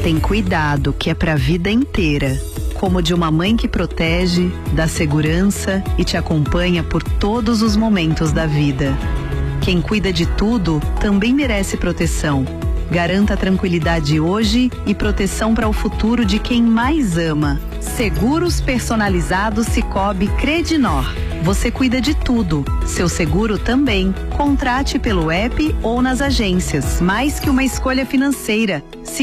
tem cuidado que é pra vida inteira, como de uma mãe que protege, dá segurança e te acompanha por todos os momentos da vida. Quem cuida de tudo também merece proteção. Garanta tranquilidade hoje e proteção para o futuro de quem mais ama. Seguros personalizados Sicoob Credinor. Você cuida de tudo. Seu seguro também. Contrate pelo app ou nas agências. Mais que uma escolha financeira.